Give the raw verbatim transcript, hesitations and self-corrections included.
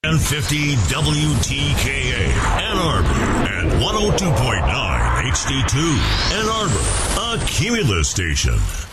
ten fifty W T K A, Ann Arbor, and one oh two point nine H D two, Ann Arbor, a Cumulus station.